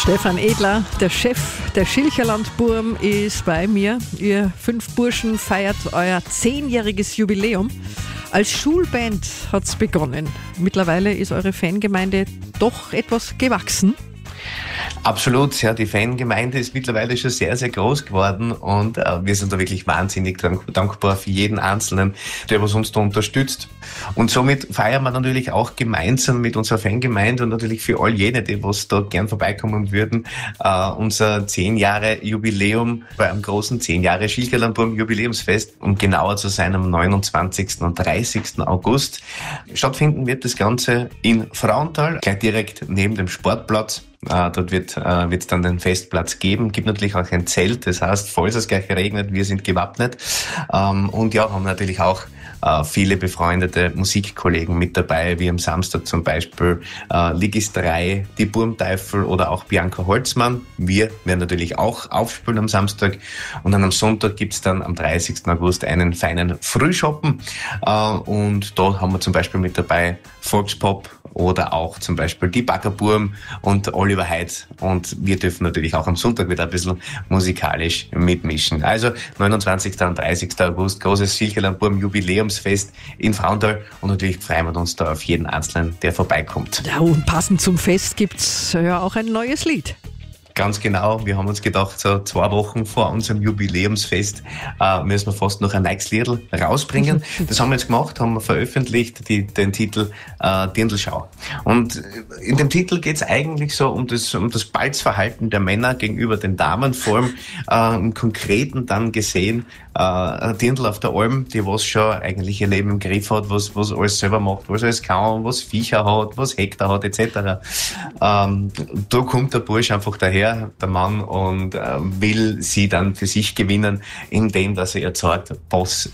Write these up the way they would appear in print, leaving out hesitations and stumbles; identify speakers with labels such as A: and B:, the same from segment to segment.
A: Stefan Edler, der Chef der Schilcherland-Burm, ist bei mir. Ihr 5 Burschen feiert euer 10-jähriges Jubiläum. Als Schulband hat es begonnen. Mittlerweile ist eure Fangemeinde doch etwas gewachsen.
B: Absolut, ja, die Fangemeinde ist mittlerweile schon sehr, sehr groß geworden und wir sind da wirklich wahnsinnig dankbar für jeden Einzelnen, der was uns da unterstützt. Und somit feiern wir natürlich auch gemeinsam mit unserer Fangemeinde und natürlich für all jene, die was da gern vorbeikommen würden, unser 10 Jahre Jubiläum bei einem großen 10 Jahre Schilcherland-Burm Jubiläumsfest, um genauer zu sein am 29. und 30. August. Stattfinden wird das Ganze in Frauenthal, gleich direkt neben dem Sportplatz. Dort wird es dann den Festplatz geben. Gibt natürlich auch ein Zelt, das heißt, falls es gleich regnet, wir sind gewappnet. Und ja, haben natürlich auch viele befreundete Musikkollegen mit dabei, wie am Samstag zum Beispiel Ligis 3, die Burmteufel oder auch Bianca Holzmann. Wir werden natürlich auch aufspielen am Samstag. Und dann am Sonntag gibt's dann am 30. August einen feinen Frühschoppen. Und da haben wir zum Beispiel mit dabei Volkspop oder auch zum Beispiel die Baggerburm und Oliver Heid. Und wir dürfen natürlich auch am Sonntag wieder ein bisschen musikalisch mitmischen. Also 29. und 30. August, großes Schilcherland-Burm Jubiläumsfest in Frauenthal. Und natürlich freuen wir uns da auf jeden Einzelnen, der vorbeikommt.
A: Ja, und passend zum Fest gibt's ja auch ein neues Lied.
B: Ganz genau. Wir haben uns gedacht, so 2 Wochen vor unserem Jubiläumsfest müssen wir fast noch ein neues Liedl rausbringen. Das haben wir jetzt gemacht, haben wir veröffentlicht, den Titel Dirndlschau. Und in dem Titel geht es eigentlich so um das Balzverhalten der Männer gegenüber den Damen, vor allem im Konkreten dann gesehen, ein Dirndl auf der Alm, die was schon eigentlich ihr Leben im Griff hat, was alles selber macht, was alles kann, was Viecher hat, was Hektar hat, etc. Da kommt der Bursch einfach daher, der Mann, und will sie dann für sich gewinnen, indem dass er ihr zeigt, was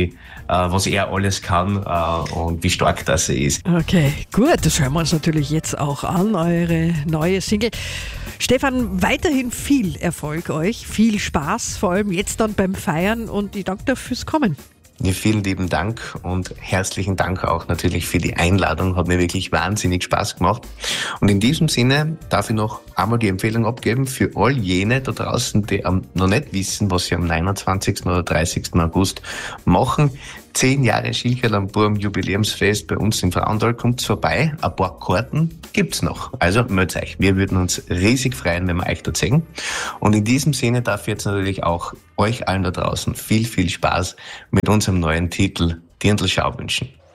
B: er alles kann und wie stark das er ist.
A: Okay, gut, das hören wir uns natürlich jetzt auch an, eure neue Single. Stefan, weiterhin viel Erfolg euch, viel Spaß, vor allem jetzt dann beim Feiern, und ich danke dir fürs Kommen.
B: Ja, vielen lieben Dank und herzlichen Dank auch natürlich für die Einladung. Hat mir wirklich wahnsinnig Spaß gemacht. Und in diesem Sinne darf ich noch einmal die Empfehlung abgeben für all jene da draußen, die noch nicht wissen, was sie am 29. oder 30. August machen. 10 Jahre Schilcherland-Burm Jubiläumsfest bei uns in Frauenthal, kommt's vorbei. Ein paar Karten gibt's noch. Also meldet euch. Wir würden uns riesig freuen, wenn wir euch dort sehen. Und in diesem Sinne darf ich jetzt natürlich auch euch allen da draußen viel, viel Spaß mit unserem neuen Titel Dirndlschau wünschen.